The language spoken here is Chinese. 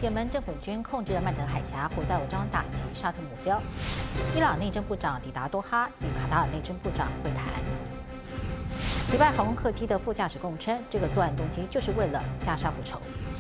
也门政府军控制了曼德海峡，胡塞武装打击沙特目标。伊朗内政部长抵达多哈，与卡塔尔内政部长会谈。迪拜航空客机的副驾驶供称，这个作案动机就是为了加沙复仇。